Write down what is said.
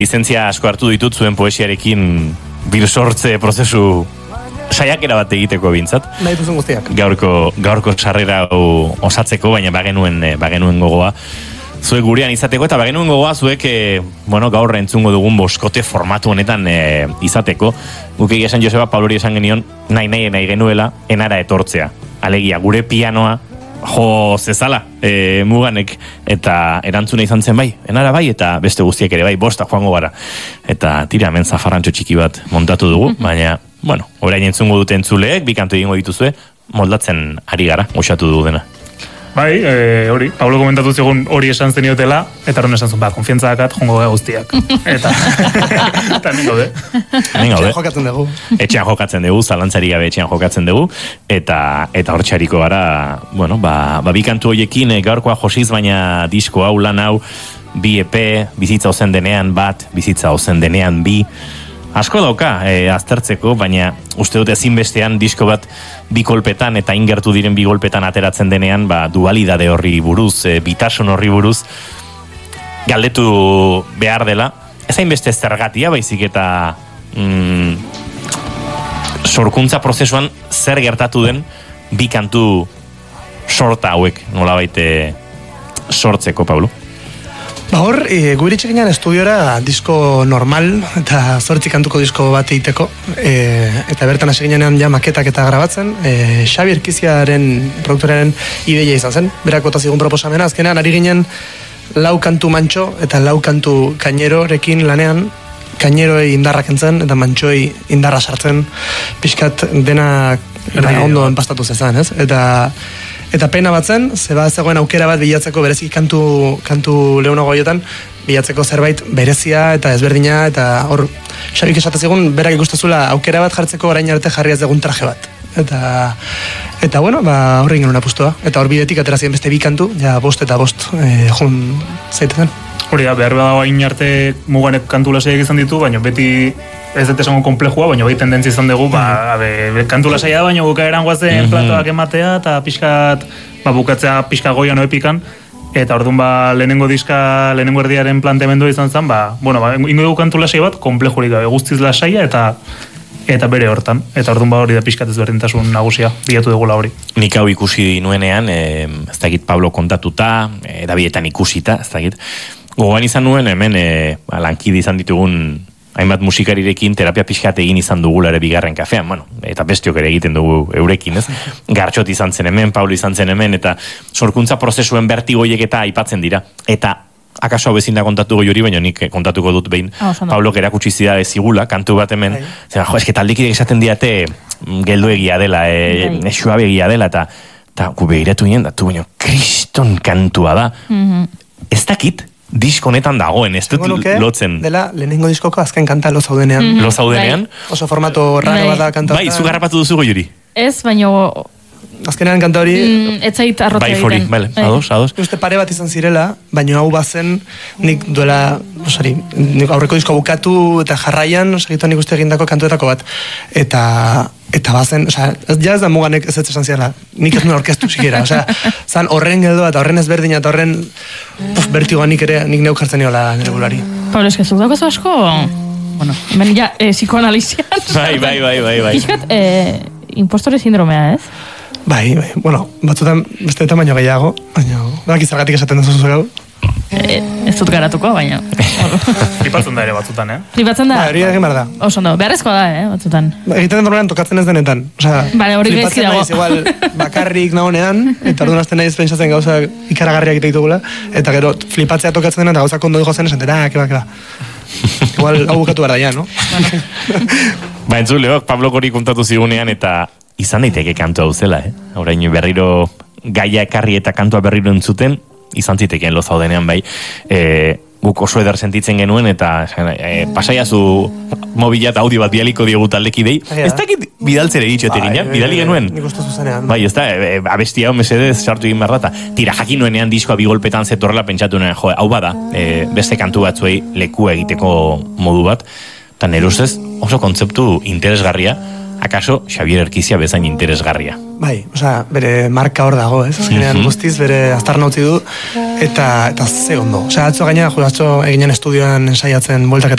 lizentzia asko hartu ditut zuen poesiarekin birsortze prozesu saiakera bat egiteko bintzat. Nahi duzun guztiak. Gaurko sarrera osatzeko, baina bagenuen gogoa. Zuek gurean izateko, eta bagenuen gogoa zuek, gaur entzungo dugun boskote formatu honetan izateko. Guk egia esan Joseba Pablori esan genion, nahi genuela, enara etortzea. Alegia, gure pianoa, jo zezala, muganek, eta erantzuna izan zen bai, enara bai, eta beste guztiak ere bai, bosta joango gara. Eta tira, hemen zafarrantxo txiki bat montatu dugu, baina, orain entzungo dute entzuleek, bi kantu egingo dituzue, moldatzen ari gara, osatu dugu dena. Bai, hori, Pablo komentatu zigun hori esan zeniotela, eta horren esan zuen, konfiantza dakat, jongo gara guztiak. Eta nik gaude. Etxean jokatzen dugu. Etxean jokatzen dugu, zalantzari gabe etxean jokatzen dugu, eta hor txariko gara, bi kantu horiekin gaurkoa josiz, baina disko hau, lan hau, bi EP, bizitza ozen denean bat, bizitza ozen denean bi, asko dauka aztertzeko, baina uste dut ezinbestean disko bat bi kolpetan eta ingertu diren bi kolpetan ateratzen denean, dualidade horri buruz, bitasun horri buruz, galdetu behar dela. Ez hainbeste zergatia, baizik eta sorkuntza prozesuan zer gertatu den bi kantu sorta hauek nolabait sortzeko, Pablo. Hor, guiritxe ginen estudiora disko normal eta 8 kantuko disko bat egiteko, eta bertan hasi ginean ja maketak eta grabatzen. Xabi Erkiziaren produktoraren ideia izan zen, berak bota zigun proposamena, azkenean ari ginen 4 kantu mantxo eta 4 kantu kainerorekin lanean, kaineroi indarrak entzen eta mantxoi indarra sartzen, pixkat dena ondo enpastatu zezan, ez? Eta pena batzen, zeba zegoen aukera bat bilatzeko berezik kantu lehunago goiotan, bilatzeko zerbait berezia eta ezberdina, eta hor, Xabik esatezigun, berak ikustezula aukera bat jartzeko orain arte jarri ez dugun traje bat. Eta horri ingen apustua. Eta hor bidetik aterazien beste 2 kantu, ja 5 eta 5 jun zaitezen. Hori da, behar dago hain arte muganek kantu lasaiak izan ditu, baina beti ez dut esango komplejua, baina bai tendentzia izan dugu, kantu lasaia da, baina bukaeran guazen platoak ematea, eta pixkat, bukatzea pixka goian oepikan, eta orduan lehenengo erdiaren planteamendu izan zen, ingo dugu kantu lasai bat, komplejurik gabe, guztiz lasaia, eta bere hortan, eta orduan hori da pixkat ezberdintasun nagusia, bilatu dugula hori. Nik hau ikusi nuenean, ez dakit Pablo kontatuta, edabietan ikusita, ez dakit, gogoan izan nuen hemen lankide izan ditugun hainbat musikarirekin terapia pixkat egin izan dugula ere bigarren kafean, eta bestiok ere egiten dugu eurekin, ez? Gartxot izan zen hemen, Pablo izan zen hemen, eta sorkuntza prozesuen bertigoiek eta aipatzen dira. Eta akaso hau ezin da kontatuko jori, baina nik kontatuko dut behin, Pablo erakutsi zida ezigula, kantu bat hemen, eske taldekidek esaten diate gelduegia dela, suabegia dela, eta gu behiratu ginen, datu baina kriston kantua da. Ez dakit, disko honetan dagoen, ez dut lotzen. Dela, lehenengo diskoko azken kanta Lo zaudenean. Lo zaudenean? Oso formato raro bat da kanta. Bai, zu garrapatu duzugo juri. Ez, baina... Azkenean kanta hori... Etzait arrotzea egiten. Bai, ados. Uste pare bat izan zirela, baina hau bazen nik duela, nik aurreko disko bukatu eta jarraian, nik uste egindako kantuetako bat. Eta bazen, ja ez da muganek ez esan ziala, nik ez nuen orkestu zikera, zan horren geldoa eta horren ezberdina eta horren bertigoa nik neuk jartzen niola nire bulari. Pablo, eskezuk daukazu asko, hemen ja, psikoanalizian. Bai. Pixkat, impostore sindromea, ez? Bai, batzutan beste eta baino gehiago, baina baki zergatik esaten duzu gau. Ez dut garatuko, baina... Flipatzen da ere batzutan, Flipatzen da? Hori egin behar da. Oso ondo, beharrezkoa da, batzutan. Egiten den tokatzen ez denetan. Bale, hori gaizki dago. Flipatzen naiz igual bakarrik nagonean, eta orduan azten naiz pentsatzen gauza ikaragarriak egitugula, eta gero flipatzea tokatzen denean, eta gauza kondo dijo zen esan, keba. Igual hau bukatu behar da, ja, no? Entzuleok, Pablo Gori kontatu zigunean, eta izan daiteke kantua hau zela, Orain berriro gaia ekarri eta kantua berriro entzuten, izan zitekeen Lo zaudenean bai, guk oso eder sentitzen genuen, eta pasaiazu mobila eta audio bat bialiko diogu taldekidei, ez dakit bidaltzere ditxote ginen, bidali genuen. Nik uste zuzenean. Bai, ez da, abestia hau mesedez sartu egin behar da, tira jakin nuenean diskoa bigolpetan zetorrela pentsatu nuen, hau bada, beste kantu batzuei lekua egiteko modu bat, eta nire ustez oso kontzeptu interesgarria, akaso Xabier Erkizia bezain interesgarria. Bai, osea, bere marka hor dago, ez? Azkenean guztiz bere aztarna utzi du eta ze ondo. Osea, atzo gaina, atzo eginen estudioan ensaiatzen bueltak eta